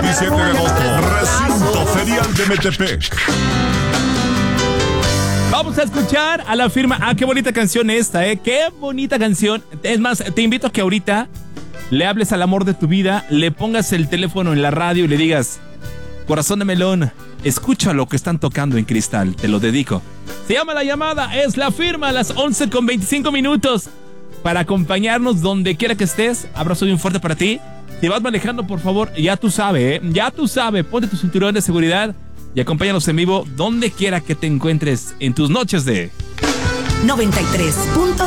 27 de agosto, recinto ferial de Metepec. Vamos a escuchar a La Firma. Ah, qué bonita canción esta, qué bonita canción. Es más, te invito a que ahorita le hables al amor de tu vida, le pongas el teléfono en la radio y le digas: corazón de melón, escucha lo que están tocando en Cristal, te lo dedico. Se llama La Llamada, es La Firma, a las 11:25 para acompañarnos donde quiera que estés. Abrazo bien fuerte para ti. Si vas manejando, por favor, ya tú sabes, ponte tu cinturón de seguridad y acompáñanos en vivo donde quiera que te encuentres en tus noches de 93.